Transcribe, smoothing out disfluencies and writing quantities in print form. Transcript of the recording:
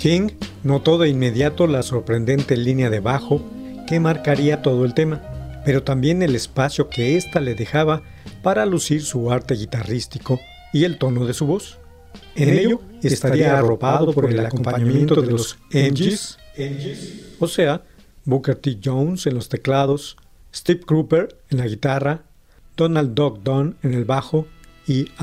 King notó de inmediato la sorprendente línea de bajo que marcaría todo el tema, pero también el espacio que ésta le dejaba para lucir su arte guitarrístico y el tono de su voz. En ello estaría arropado por el acompañamiento de los MGs, o sea, Booker T. Jones en los teclados, Steve Cropper en la guitarra, Donald Duck Dunn en el bajo y